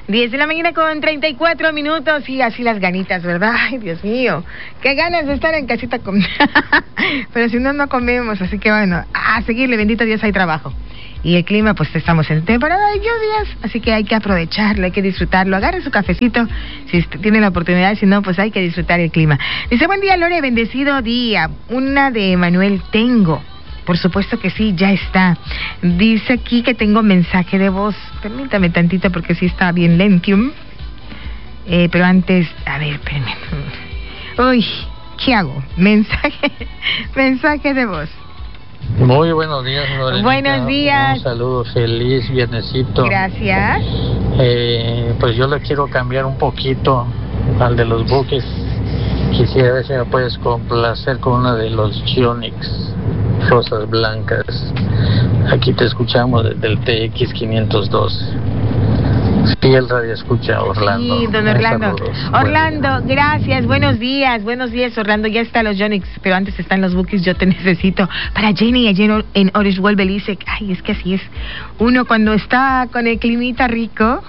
10 de la mañana con 34 minutos y así las ganitas, ¿verdad? Ay, Dios mío, qué ganas de estar en casita con... Pero si no, no comemos, así que bueno, a seguirle, bendito Dios, hay trabajo. Y el clima, pues estamos en temporada de lluvias, así que hay que aprovecharlo, hay que disfrutarlo. Agarre su cafecito si tiene la oportunidad, si no, pues hay que disfrutar el clima. Dice, buen día, Lore, bendecido día. Una de Manuel tengo. Por supuesto que sí, ya está. Dice aquí que tengo mensaje de voz. Permítame tantito porque sí está bien lentium. Pero antes, a ver, espérenme. Uy, ¿qué hago? Mensaje de voz. Muy buenos días, Lorenita. Buenos días. Un saludo, feliz viernesito. Gracias. Pues yo le quiero cambiar un poquito al de los buques. Quisiera ver si me puedes complacer con una de los Yonix, Rosas Blancas. Aquí te escuchamos desde el TX 502. Fiel radio escucha, Orlando. Sí, don Orlando. Saludos. Orlando, gracias, buenos días, Orlando. Ya está los Yonix, pero antes están los Bookies. Yo te necesito. Para Jenny, allí en Orange World, Belice. Ay, es que así es. Uno cuando está con el climita rico.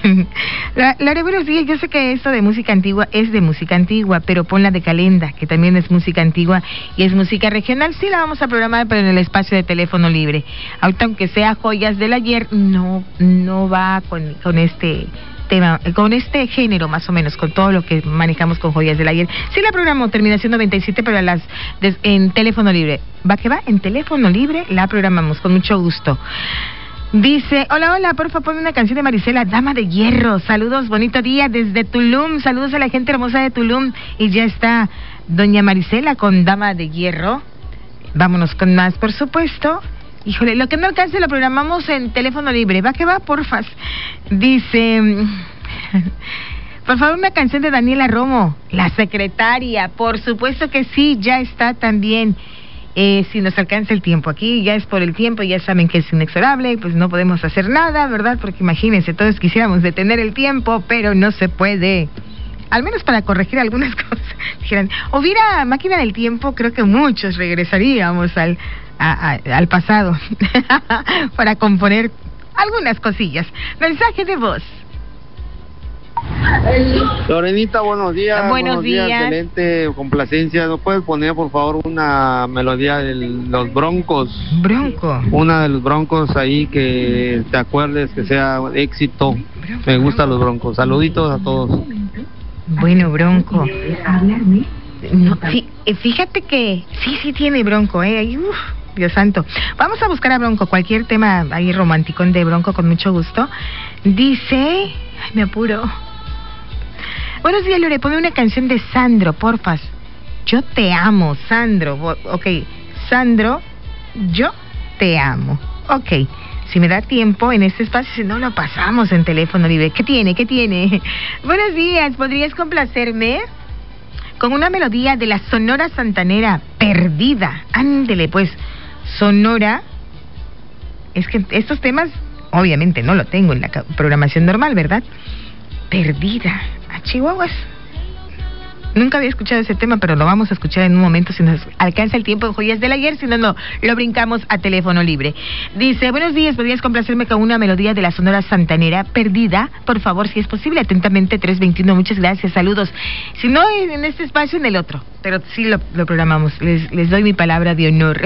Lore, buenos días. Yo sé que esto de música antigua es de música antigua, pero ponla de Calenda, que también es música antigua y es música regional. Sí la vamos a programar, pero en el espacio de teléfono libre. Ahorita, aunque sea joyas del ayer, no va con este tema, con este género más o menos, con todo lo que manejamos con joyas del ayer. Sí la programo, terminación 97, pero en teléfono libre. ¿Va que va? En teléfono libre la programamos, con mucho gusto. Dice, hola, por favor, ponme una canción de Marisela, Dama de Hierro. Saludos, bonito día desde Tulum. Saludos a la gente hermosa de Tulum. Y ya está doña Marisela con Dama de Hierro. Vámonos con más, por supuesto. Híjole, lo que no alcance lo programamos en teléfono libre. ¿Va que va? Porfas. Dice, por favor, una canción de Daniela Romo, La Secretaria. Por supuesto que sí, ya está también. Si nos alcanza el tiempo, aquí ya es por el tiempo, ya saben que es inexorable, pues no podemos hacer nada, ¿verdad? Porque imagínense, todos quisiéramos detener el tiempo, pero no se puede. Al menos para corregir algunas cosas. Dijeran, hubiera máquina del tiempo, creo que muchos regresaríamos al pasado para componer algunas cosillas. Mensaje de voz. Lorenita, buenos días. Buenos días. Excelente complacencia. ¿No puedes poner, por favor, una melodía de los Broncos? Bronco. Una de los Broncos ahí que te acuerdes, que sea éxito. Me gustan los Broncos. Saluditos a todos. Bueno, Bronco. No, fíjate que sí tiene Bronco, Dios santo. Vamos a buscar a Bronco, cualquier tema ahí romanticón de Bronco, con mucho gusto. Dice, ay, me apuro. Buenos días, Lore, ponme una canción de Sandro, porfas. Yo te amo, Sandro. Ok, Sandro, yo te amo. Ok, si me da tiempo en este espacio, si no lo pasamos en teléfono libre. ¿Qué tiene? Buenos días, ¿podrías complacerme con una melodía de la Sonora Santanera, Perdida? Ándele, pues, Sonora. Es que estos temas, obviamente, no lo tengo en la programación normal, ¿verdad? Perdida, a Chihuahuas. Nunca había escuchado ese tema, pero lo vamos a escuchar en un momento si nos alcanza el tiempo en Joyas del Ayer, si no, lo brincamos a teléfono libre. Dice, buenos días, ¿podrías complacerme con una melodía de la Sonora Santanera, Perdida? Por favor, si es posible, atentamente 321, muchas gracias, saludos. Si no en este espacio, en el otro, pero sí lo programamos, les doy mi palabra de honor.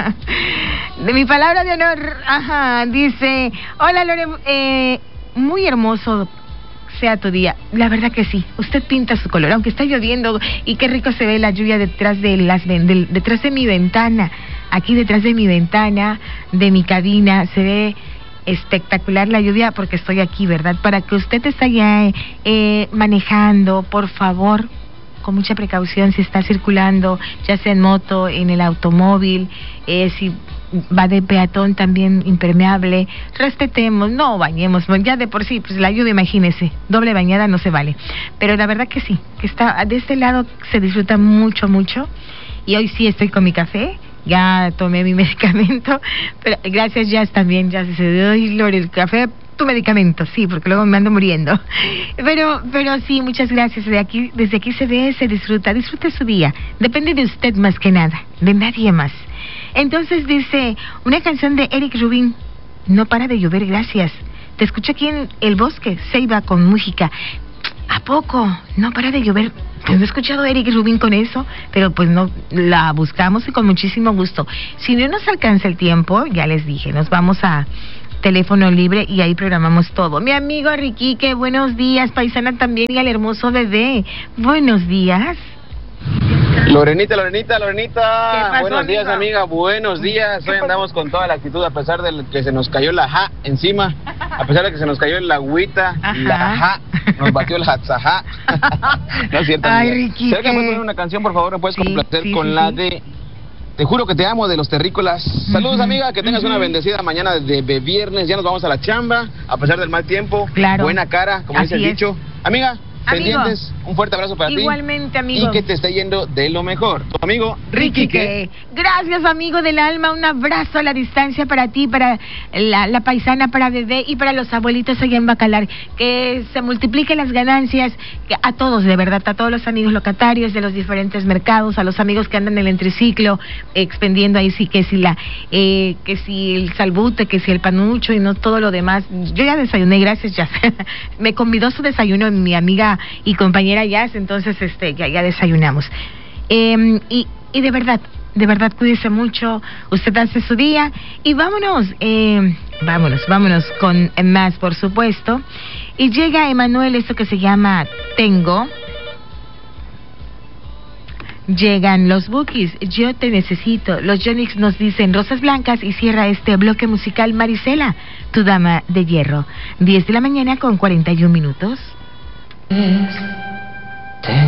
De mi palabra de honor, ajá, dice, hola Lore, muy hermoso sea tu día. La verdad que sí, usted pinta su color, aunque está lloviendo, y qué rico se ve la lluvia detrás de mi ventana. Aquí detrás de mi ventana, de mi cabina, se ve espectacular la lluvia porque estoy aquí, ¿verdad? Para que usted esté allá manejando, por favor, con mucha precaución si está circulando, ya sea en moto, en el automóvil, si va de peatón también impermeable, respetemos, no bañemos, ya de por sí, pues la lluvia, imagínese, doble bañada no se vale, pero la verdad que sí, que está, de este lado se disfruta mucho, y hoy sí estoy con mi café, ya tomé mi medicamento, pero gracias, ya también, ya se doy, Lore, el café, tu medicamento, sí, porque luego me ando muriendo, pero sí, muchas gracias, desde aquí se ve, se disfrute su día, depende de usted más que nada, de nadie más. Entonces dice, una canción de Eric Rubin, No para de llover, gracias. Te escucho aquí en El Bosque, Ceiba con música. ¿A poco? No para de llover. Pues no he escuchado a Eric Rubin con eso, pero pues no, la buscamos y con muchísimo gusto. Si no nos alcanza el tiempo, ya les dije, nos vamos a teléfono libre y ahí programamos todo. Mi amigo Riquique, buenos días, paisana también, y al hermoso bebé. Buenos días. Lorenita. ¿Qué pasó, Buenos días, amigo? amiga. Buenos días. Hoy andamos con toda la actitud, a pesar de que se nos cayó la ja encima, a pesar de que se nos cayó el agüita, la ja, nos batió el hatzajá. No es cierto, Ay, amiga. Riquique. ¿Será que me puedes poner una canción, por favor? ¿Me puedes Sí, complacer sí, con sí, la sí. de Te juro que te amo, de los terrícolas? Saludos, amiga, que tengas una bendecida mañana de viernes. Ya nos vamos a la chamba, a pesar del mal tiempo. Claro. Buena cara, como Así dice el es. dicho. Amiga, Amigo. pendientes, un fuerte abrazo para ti. Igualmente, amigo. Y que te esté yendo de lo mejor. Tu amigo, Riquique. Gracias, amigo del alma. Un abrazo a la distancia para ti, para la paisana, para bebé y para los abuelitos allá en Bacalar. Que se multipliquen las ganancias que a todos, de verdad, a todos los amigos locatarios de los diferentes mercados, a los amigos que andan en el entreciclo, expendiendo ahí sí que si el salbute, que si el panucho y no todo lo demás. Yo ya desayuné, gracias, Jazz. Me convidó su desayuno mi amiga y compañera Jazz, entonces ya desayunamos. Y de verdad, cuídese mucho, usted hace su día y vámonos con más, por supuesto. Y llega Emanuel, esto que se llama Tengo. Llegan los Bookies, Yo te necesito. Los Yonix nos dicen Rosas Blancas y cierra este bloque musical Marisela, tu dama de hierro. 10 de la mañana con 41 minutos.